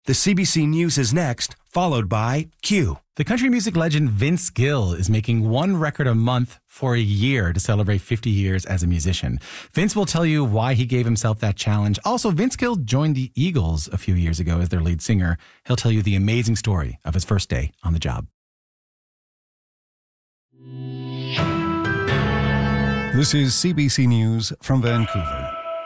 The CBC News is next, followed by Q. The country music legend Vince Gill is making one record a month for a year to celebrate 50 years as a musician. Vince will tell you why he gave himself that challenge. Also, Vince Gill joined the Eagles a few years ago as their lead singer. He'll tell you the amazing story of his first day on the job. This is CBC News from Vancouver.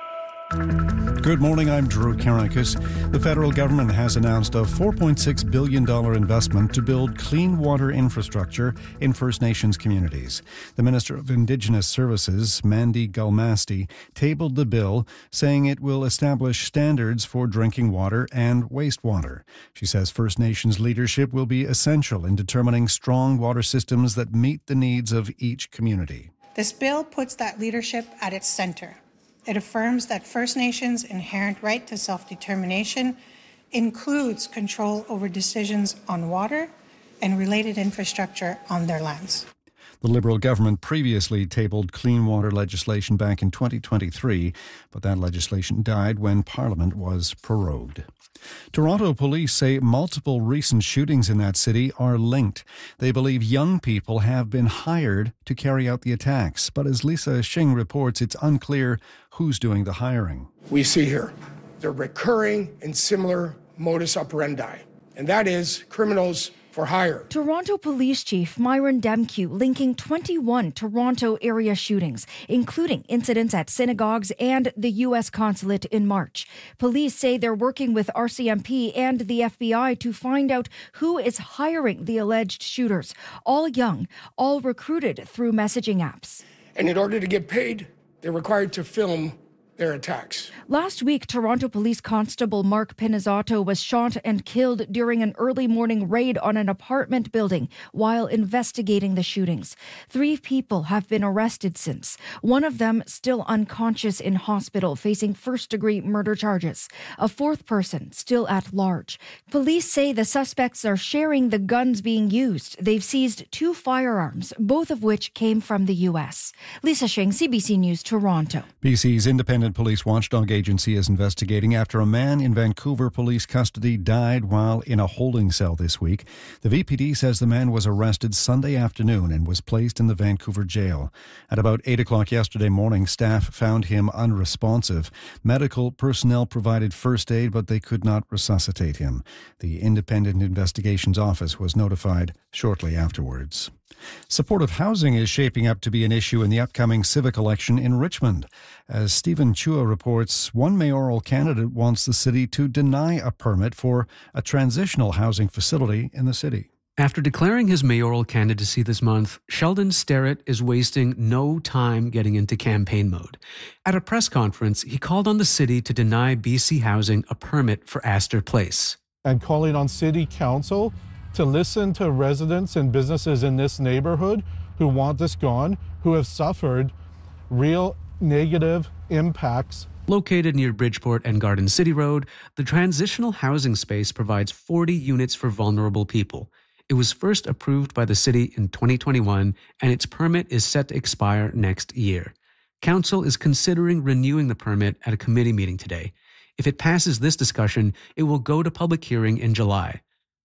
Good morning, I'm Drew Karakis. The federal government has announced a $4.6 billion investment to build clean water infrastructure in First Nations communities. The Minister of Indigenous Services, Mandy Galmasti, tabled the bill, saying it will establish standards for drinking water and wastewater. She says First Nations leadership will be essential in determining strong water systems that meet the needs of each community. This bill puts that leadership at its center. It affirms that First Nations' inherent right to self-determination includes control over decisions on water and related infrastructure on their lands. The Liberal government previously tabled clean water legislation back in 2023, but that legislation died when Parliament was prorogued. Toronto police say multiple recent shootings in that city are linked. They believe young people have been hired to carry out the attacks. But as Lisa Shing reports, it's unclear who's doing the hiring. We see here the recurring and similar modus operandi, and that is criminals for hire. Toronto Police Chief Myron Demkew linking 21 Toronto area shootings, including incidents at synagogues and the U.S. consulate in March. Police say they're working with RCMP and the FBI to find out who is hiring the alleged shooters. All young, all recruited through messaging apps. And in order to get paid, they're required to film their attacks. Last week, Toronto Police Constable Mark Pinizzato was shot and killed during an early morning raid on an apartment building while investigating the shootings. 3 people have been arrested since. One of them still unconscious in hospital, facing first-degree murder charges. A 4th person still at large. Police say the suspects are sharing the guns being used. They've seized 2 firearms, both of which came from the U.S. Lisa Shing, CBC News, Toronto. BC's independent police watchdog agency is investigating after a man in Vancouver police custody died while in a holding cell this week. The VPD says the man was arrested Sunday afternoon and was placed in the Vancouver jail. At about 8 o'clock yesterday morning, staff found him unresponsive. Medical personnel provided first aid, but they could not resuscitate him. The Independent Investigations Office was notified shortly afterwards. Supportive housing is shaping up to be an issue in the upcoming civic election in Richmond. As Stephen Chua reports, one mayoral candidate wants the city to deny a permit for a transitional housing facility in the city. After declaring his mayoral candidacy this month, Sheldon Sterrett is wasting no time getting into campaign mode. At a press conference, he called on the city to deny BC Housing a permit for Astor Place. And calling on City Council to listen to residents and businesses in this neighborhood who want this gone, who have suffered real negative impacts. Located near Bridgeport and Garden City Road, the transitional housing space provides 40 units for vulnerable people. It was first approved by the city in 2021, and its permit is set to expire next year. Council is considering renewing the permit at a committee meeting today. If it passes this discussion, it will go to public hearing in July.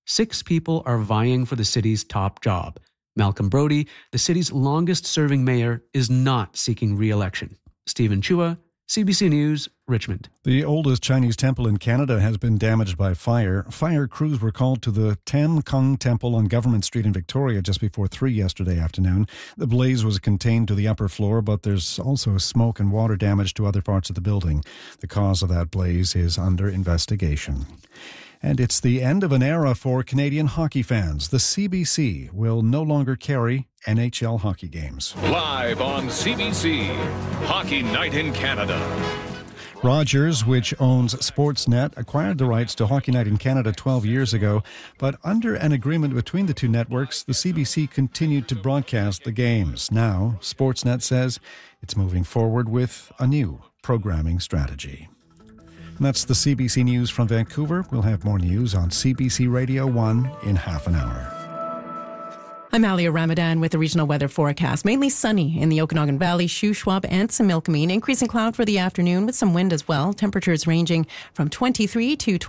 6 people are vying for the city's top job. Malcolm Brody, the city's longest-serving mayor, is not seeking re-election. Stephen Chua, CBC News, Richmond. The oldest Chinese temple in Canada has been damaged by fire. Fire crews were called to the Tam Kung Temple on Government Street in Victoria just before 3 yesterday afternoon. The blaze was contained to the upper floor, but there's also smoke and water damage to other parts of the building. The cause of that blaze is under investigation. And it's the end of an era for Canadian hockey fans. The CBC will no longer carry NHL hockey games. Live on CBC, Hockey Night in Canada. Rogers, which owns Sportsnet, acquired the rights to Hockey Night in Canada 12 years ago, but under an agreement between the two networks, the CBC continued to broadcast the games. Now, Sportsnet says it's moving forward with a new programming strategy. And that's the CBC News from Vancouver. We'll have more news on CBC Radio 1 in half an hour. I'm Alia Ramadan with the regional weather forecast. Mainly sunny in the Okanagan Valley, Shuswap and Similkameen. Increasing cloud for the afternoon with some wind as well. Temperatures ranging from 23 to